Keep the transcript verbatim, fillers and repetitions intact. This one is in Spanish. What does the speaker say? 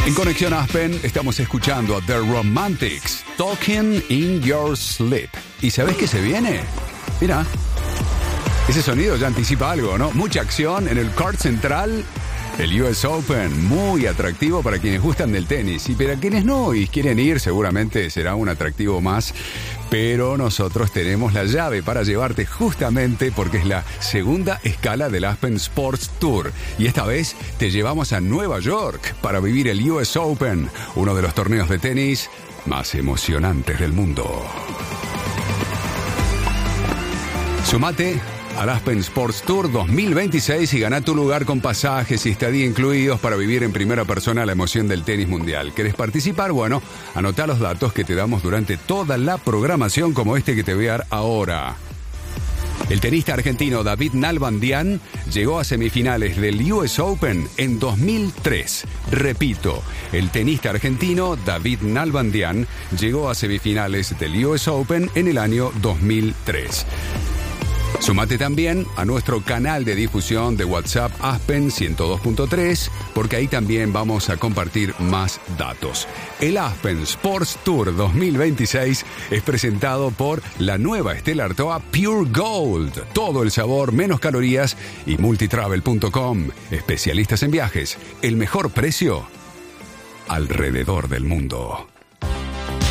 En Conexión Aspen estamos escuchando a The Romantics, Talking in Your Sleep. ¿Y sabés qué se viene? Mira, ese sonido ya anticipa algo, ¿no? Mucha acción en el court central, el U S Open, muy atractivo para quienes gustan del tenis. Y para quienes no y quieren ir, seguramente será un atractivo más. Pero nosotros tenemos la llave para llevarte justamente porque es la segunda escala del Aspen Sports Tour. Y esta vez te llevamos a Nueva York para vivir el U S Open, uno de los torneos de tenis más emocionantes del mundo. Sumate al Aspen Sports Tour dos mil veintiséis y gana tu lugar con pasajes y estadía incluidos para vivir en primera persona la emoción del tenis mundial. ¿Querés participar? Bueno, anotá los datos que te damos durante toda la programación como este que te voy a dar ahora. El tenista argentino David Nalbandian llegó a semifinales del U S Open en dos mil tres. Repito, el tenista argentino David Nalbandian llegó a semifinales del U S Open en el año dos mil tres. Sumate también a nuestro canal de difusión de WhatsApp Aspen ciento dos punto tres, porque ahí también vamos a compartir más datos. El Aspen Sports Tour dos mil veintiséis es presentado por la nueva Stella Artois Pure Gold. Todo el sabor, menos calorías, y multitravel punto com. Especialistas en viajes. El mejor precio alrededor del mundo.